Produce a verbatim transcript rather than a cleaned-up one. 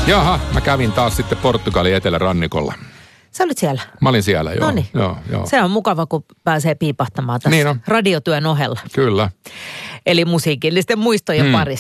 Jaha, mä kävin taas sitten Portugalin etelärannikolla. Sä olit siellä? Mä olin siellä, joo. Noniin. joo, joo. Se on mukava, kun pääsee piipahtamaan tässä niin on. radiotyön ohella. Kyllä. Eli musiikillisten muistojen hmm. parissa.